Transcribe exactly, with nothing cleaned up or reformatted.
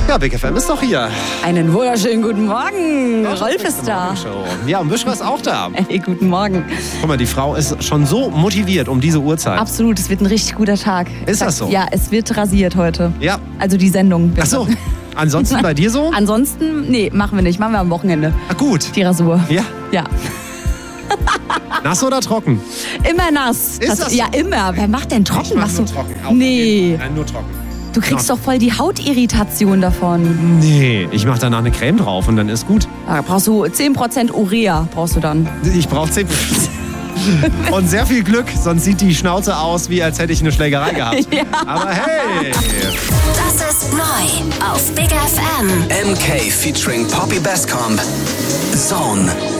Ja, Big F M ist doch hier. Einen wunderschönen guten Morgen. Ja, Rolf ist da. Ja, und Mischka ist auch da. Hey, guten Morgen. Guck mal, die Frau ist schon so motiviert um diese Uhrzeit. Absolut, es wird ein richtig guter Tag. Ist das so? Ja, es wird rasiert heute. Ja. Also die Sendung. Ach so. Ansonsten bei dir so? Ansonsten, nee, machen wir nicht. Machen wir am Wochenende. Ah, gut. Die Rasur. Ja. Ja. Nass oder trocken? Immer nass. Ist das so? Ja, immer. Wer macht denn trocken? Ich mach Machst nur du? trocken. Auch Nee. Nein, nur trocken. Du kriegst Ja. doch voll die Hautirritation davon. Nee, ich mach danach eine Creme drauf und dann ist gut. Da brauchst du zehn Prozent Urea, brauchst du dann. Ich brauche zehn Und sehr viel Glück, sonst sieht die Schnauze aus, wie als hätte ich eine Schlägerei gehabt. Ja. Aber hey! Das ist neu auf Big F M. M K featuring Poppy Bestcomb. Zone.